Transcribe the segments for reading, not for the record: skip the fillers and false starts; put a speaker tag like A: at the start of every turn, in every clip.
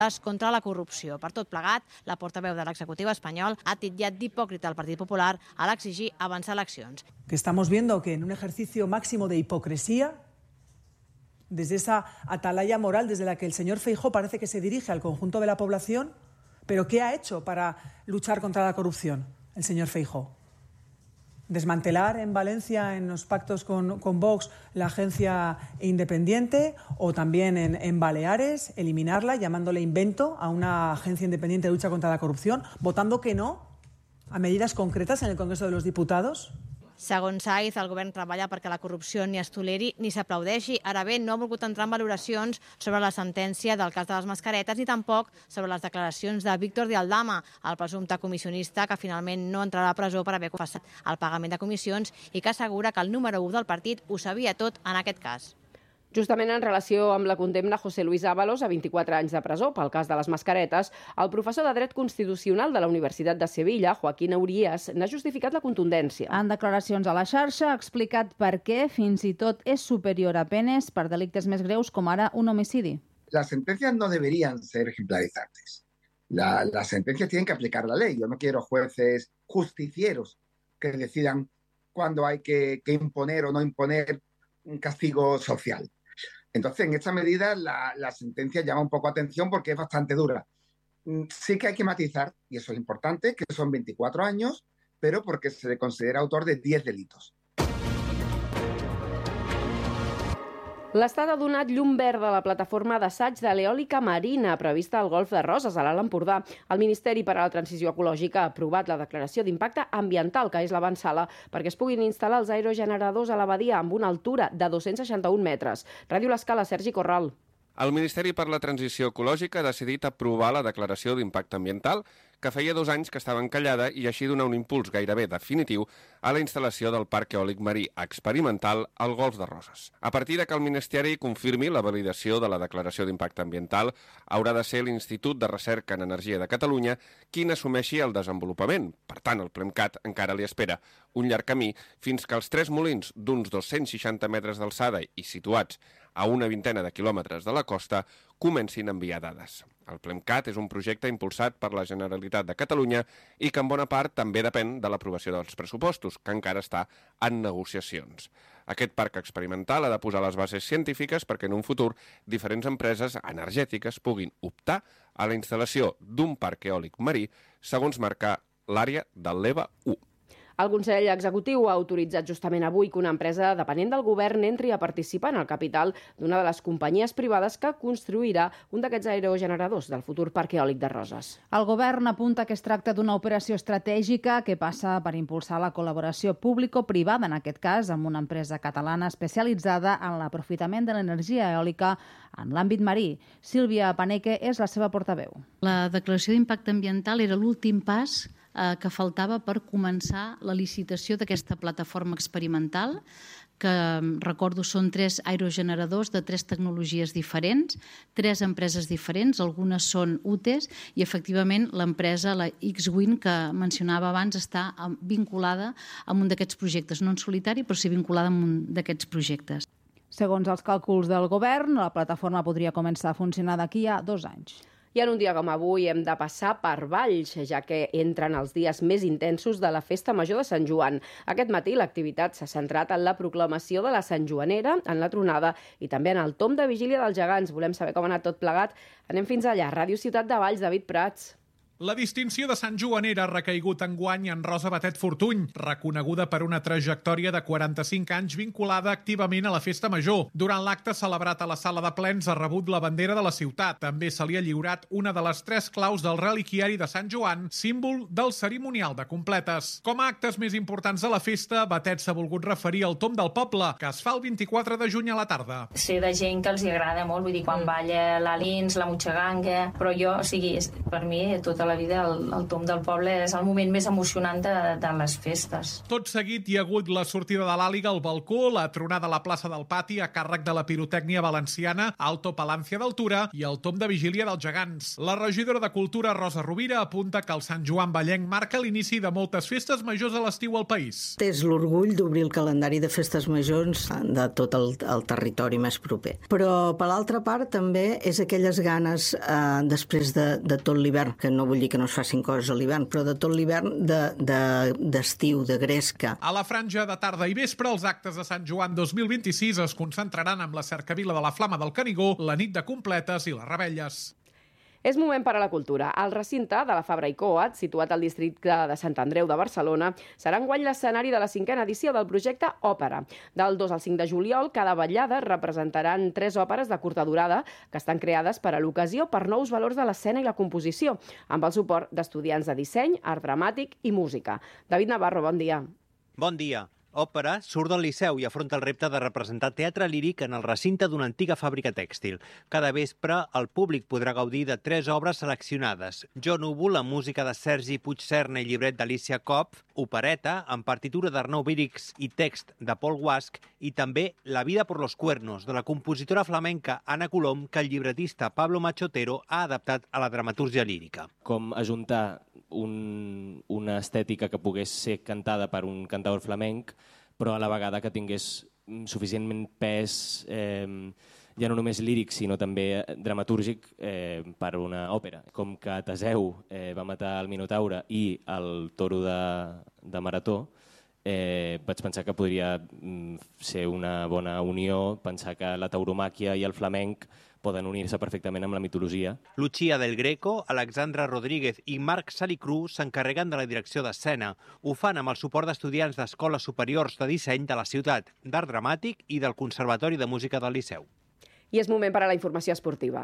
A: contra la corrupció. Per tot plegat, la portaveu de l'executiu espanyol ha titllat d'hipòcrita el Partit Popular a l'exigir avançar eleccions.
B: Que estamos viendo que en un ejercicio máximo de hipocresía, desde esa atalaya moral desde la que el señor Feijóo parece que se dirige al conjunto de la población, pero ¿qué ha hecho para luchar contra la corrupción el señor Feijóo? Desmantelar en Valencia, en los pactos con Vox, la agencia independiente, o también en Baleares, eliminarla, llamándole invento a una agencia independiente de lucha contra la corrupción, votando que no a medidas concretas en el Congreso de los Diputados.
A: Segons Saiz, el govern treballa perquè la corrupció ni es toleri ni s'aplaudeixi. Ara bé, no ha volgut entrar en valoracions sobre la sentència del cas de les mascaretes ni tampoc sobre les declaracions de Víctor de Aldama, el presumpte comissionista que finalment no entrarà a presó per haver confessat el pagament de comissions i que assegura que el número 1 del partit ho sabia tot en aquest cas.
C: Justament en relació amb la condemna a José Luis Ábalos a 24 anys de presó pel cas de les mascaretes, el professor de Dret Constitucional de la Universitat de Sevilla, Joaquín Aurías, n'ha justificat la contundència.
D: En declaracions a la xarxa ha explicat per què fins i tot és superior a penes per delictes més greus com ara un homicidi.
E: Las sentencias no deberían ser ejemplarizantes. Las sentencias tienen que aplicar la ley. Yo no quiero jueces justicieros que decidan cuándo hay que imponer o no imponer un castigo social. Entonces, en esta medida, la sentencia llama un poco atención porque es bastante dura. Sí que hay que matizar, y eso es importante, que son 24 años, pero porque se le considera autor de 10 delitos.
C: L'Estat ha donat llum verda a la plataforma d'assaig de l'eòlica marina prevista al Golf de Roses, a l'Alt Empordà. El Ministeri per a la Transició Ecològica ha aprovat la declaració d'impacte ambiental, que és l'avantsala, perquè es puguin instal·lar els aerogeneradors a la badia amb una altura de 261 metres. Ràdio L'Escala, Sergi Corral.
F: El Ministeri per a la Transició Ecològica ha decidit aprovar la declaració d'impacte ambiental que feia 2 anys que estava encallada i així donar un impuls gairebé definitiu a la instal·lació del parc eòlic marí experimental al Golf de Roses. A partir de que el Ministeri confirmi la validació de la declaració d'impacte ambiental, haurà de ser l'Institut de Recerca en Energia de Catalunya qui n'assumeixi el desenvolupament. Per tant, el PREMCAT encara li espera un llarg camí fins que els 3 molins d'uns 260 metres d'alçada i situats a una vintena de quilòmetres de la costa comencin a enviar dades. El PLEMCAT és un projecte impulsat per la Generalitat de Catalunya i que en bona part també depèn de l'aprovació dels pressupostos, que encara està en negociacions. Aquest parc experimental ha de posar les bases científiques perquè en un futur diferents empreses energètiques puguin optar a la instal·lació d'un parc eòlic marí segons marcar l'àrea del l'EVA 1.
C: El Consell Executiu ha autoritzat justament avui que una empresa dependent del govern entri a participar en el capital d'una de les companyies privades que construirà un d'aquests aerogeneradors del futur parc eòlic de Roses.
D: El govern apunta que es tracta d'una operació estratègica que passa per impulsar la col·laboració público-privada, en aquest cas amb una empresa catalana especialitzada en l'aprofitament de l'energia eòlica en l'àmbit marí. Sílvia Paneque és la seva portaveu.
G: La declaració d'impacte ambiental era l'últim pas que faltava per començar la licitació d'aquesta plataforma experimental, que, recordo, són 3 aerogeneradors de 3 tecnologies diferents, 3 empreses diferents, algunes són UTEs, i efectivament l'empresa, la X-Wind, que mencionava abans, està vinculada a un d'aquests projectes, no en solitari, però sí vinculada a un d'aquests projectes.
D: Segons els càlculs del govern, la plataforma podria començar a funcionar d'aquí a 2 anys.
C: I en un dia com avui hem de passar per Valls, ja que entren els dies més intensos de la Festa Major de Sant Joan. Aquest matí l'activitat s'ha centrat en la proclamació de la Sant Joanera, en la tronada i també en el tomb de vigília dels gegants. Volem saber com ha anat tot plegat? Anem fins allà. Ràdio Ciutat de Valls, David Prats.
H: La distinció de Sant Joanera ha recaigut enguany en Rosa Batet Fortuny, reconeguda per una trajectòria de 45 anys vinculada activament a la Festa Major. Durant l'acte celebrat a la Sala de Plens ha rebut la bandera de la ciutat. També se li ha lliurat una de les 3 claus del reliquiari de Sant Joan, símbol del cerimonial de completes. Com a actes més importants de la festa, Batet s'ha volgut referir al Tomb del Poble, que es fa el 24 de juny a la tarda.
I: Sé de gent que els agrada molt, vull dir, quan balla l'Alins, la Mutxaganga, però jo, o sigui, per mi, tota la vida, el tomb del poble és el moment més emocionant de les festes.
H: Tot seguit hi ha hagut la sortida de l'Àliga al balcó, la tronada a la plaça del Pati a càrrec de la pirotècnia valenciana, Alto Palancia d'Altura i el tomb de vigília dels gegants. La regidora de Cultura, Rosa Rovira, apunta que el Sant Joan Vallenc marca l'inici de moltes festes majors a l'estiu al país.
J: És l'orgull d'obrir el calendari de festes majors de tot el territori més proper. Però, per l'altra part, també és aquelles ganes després de tot l'hivern, que no vull dir que no es facin coses a l'hivern, però de tot l'hivern d'estiu, de gresca.
H: A la franja de tarda i vespre, els actes de Sant Joan 2026 es concentraran amb la cercavila de la Flama del Canigó, la nit de completes i les rebelles.
C: És moment per a la cultura. El recinte de la Fabra i Coats, situat al districte de Sant Andreu de Barcelona, serà enguany l'escenari de la 5a edició del projecte Òpera. Del 2 al 5 de juliol, cada vetllada representaran 3 òperes de curta durada que estan creades per a l'ocasió per nous valors de l'escena i la composició, amb el suport d'estudiants de disseny, art dramàtic i música. David Navarro, bon dia.
K: Bon dia. Òpera surt del Liceu i afronta el repte de representar teatre líric en el recinte d'una antiga fàbrica tèxtil. Cada vespre, el públic podrà gaudir de 3 obres seleccionades. Jo Núvol, la música de Sergi Puigcerna i llibret d'Alicia Kopf, opereta, amb partitura d'Arnau Vírix i text de Paul Guasc, i també La vida por los cuernos, de la compositora flamenca Anna Colom, que el llibretista Pablo Machotero ha adaptat a la dramatúrgia lírica.
L: Com ajuntar una estètica que pogués ser cantada per un cantaor flamenc, però a la vegada que tingués suficientment pes, ja no només líric, sinó també dramatúrgic per una òpera. Com que Teseu va matar el Minotaure i el toro de Marató, vaig pensar que podria ser una bona unió, pensar que la tauromàquia i el flamenc poden unir-se perfectament amb la mitologia.
K: Lucia del Greco, Alexandra Rodríguez i Marc Salicru s'encarreguen de la direcció d'escena. Ho fan amb el suport d'estudiants d'escoles superiors de disseny de la ciutat, d'art dramàtic i del Conservatori de Música del Liceu.
C: I és moment per a la informació esportiva,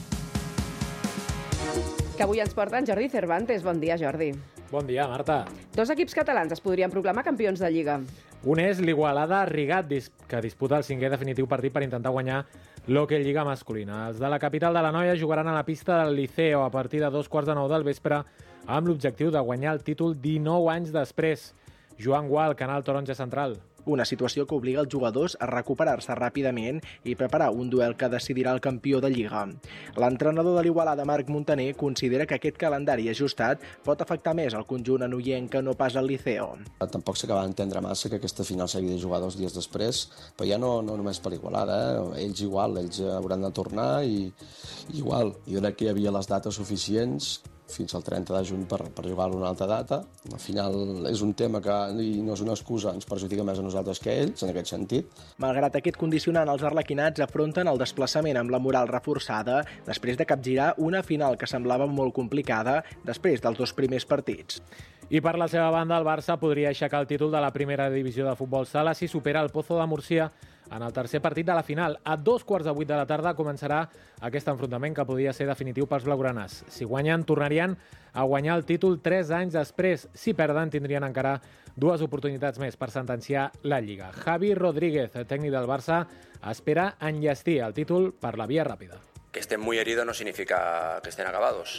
C: que avui ens porta en Jordi Cervantes. Bon dia, Jordi.
M: Bon dia, Marta.
C: 2 equips catalans es podrien proclamar campions de Lliga.
M: Un és l'Igualada Rigat, que disputa el 5è definitiu partit per intentar guanyar l'Hockey Lliga masculina. Els de la capital de l'Anoia jugaran a la pista del Liceo a partir de 2:45 del vespre amb l'objectiu de guanyar el títol 19 anys després. Joan Gual, Canal Taronja Central.
N: Una situació que obliga els jugadors a recuperar-se ràpidament i preparar un duel que decidirà el campió de Lliga. L'entrenador de l'Igualada, Marc Montaner, considera que aquest calendari ajustat pot afectar més el conjunt anoienc que no pas el Liceo.
O: Tampoc s'acaba d'entendre massa que aquesta final s'hagi de jugar 2 dies després, però ja no només per l'Igualada, ells igual, ells hauran de tornar i igual. Jo crec que hi havia les dates suficients fins al 30 de juny per jugar a una altra data. Al final és un tema que no és una excusa, ens perjudica més a nosaltres que a ells, en aquest sentit.
N: Malgrat aquest condicionant, els arlequinats afronten el desplaçament amb la moral reforçada després de capgirar una final que semblava molt complicada després dels 2 primers partits.
M: I per la seva banda, el Barça podria aixecar el títol de la primera divisió de futbol sala si supera el Pozo de Murcia en el tercer partit de la final. A 2:15 de la tarda començarà aquest enfrontament que podria ser definitiu pels blaugranes. Si guanyen, tornarien a guanyar el títol 3 anys després. Si perden, tindrien encara 2 oportunitats més per sentenciar la Lliga. Javi Rodríguez, tècnic del Barça, espera enllestir el títol per la via ràpida.
P: Que estén muy heridos no significa que estén acabados.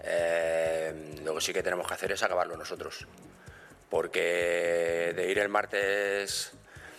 P: Lo que sí que tenemos que hacer es acabarlo nosotros. Porque de ir el martes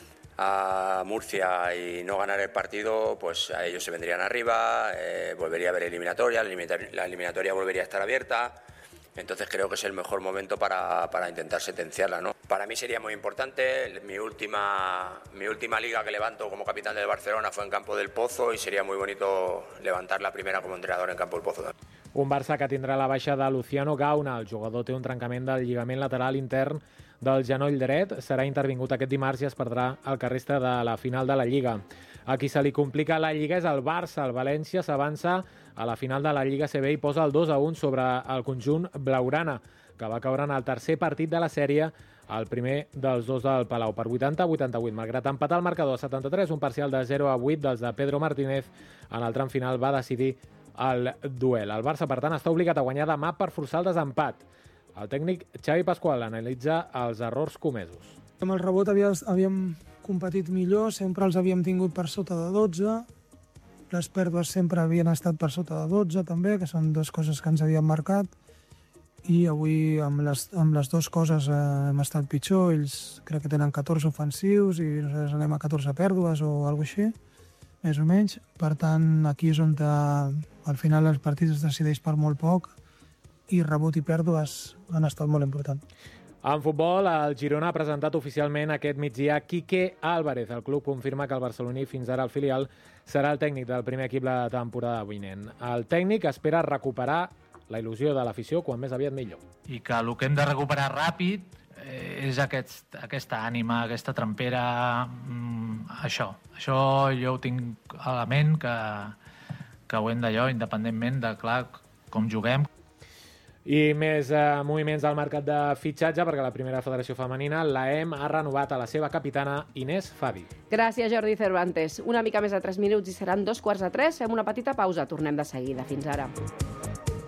P: a Murcia y no ganar el partido, pues a ellos se vendrían arriba, volvería a haber eliminatoria, la eliminatoria volvería a estar abierta. Entonces creo que es el mejor momento para intentar sentenciarla, ¿no? Para mí sería muy importante. Mi última liga que levanto como capitán del Barcelona fue en Campo del Pozo y sería muy bonito levantar la primera como entrenador en Campo del Pozo.
M: Un Barça que tindrà la baixa de Luciano Gauna. El jugador té un trencament del lligament lateral intern del genoll dret. Serà intervingut aquest dimarts i es perdrà el que resta de la final de la Lliga. A qui se li complica la Lliga és el Barça. El València s'avança a la final de la Lliga CB i posa el 2-1 sobre el conjunt blaugrana, que va caure en el tercer partit de la sèrie, el primer dels 2 del Palau, per 80-88. Malgrat empatar el marcador a 73, un parcial de 0-8 dels de Pedro Martínez, en el tram final va decidir el duel. El Barça, per tant, està obligat a guanyar demà per forçar el desempat. El tècnic Xavi Pasqual analitza els errors comesos.
Q: Amb el rebot havíem competit millor, sempre els havíem tingut per sota de 12, les pèrdues sempre havien estat per sota de 12 també, que són 2 coses que ens havíem marcat, i avui amb les dues coses hem estat pitjor. Ells crec que tenen 14 ofensius i nosaltres anem a 14 pèrdues o alguna cosa així, més o menys. Per tant, aquí és on al final els partits es decideix per molt poc i rebot i pèrdues han estat molt importants.
M: En futbol, el Girona ha presentat oficialment aquest migdia Quique Álvarez. El club confirma que el barceloní, fins ara el filial, serà el tècnic del primer equip la temporada vinent. El tècnic espera recuperar la il·lusió de l'afició quan més aviat millor.
R: I que el que hem de recuperar ràpid és aquesta ànima, aquesta trempera, això. Això jo ho tinc a la ment, que ho hem d'allò, independentment de, clar, com juguem.
M: I més moviments al mercat de fitxatge, perquè la primera federació femenina, l'AEM, ha renovat a la seva capitana Inés Fabi.
C: Gràcies, Jordi Cervantes. Una mica més de 3 minuts i seran 2:45. Fem una petita pausa. Tornem de seguida. Fins ara.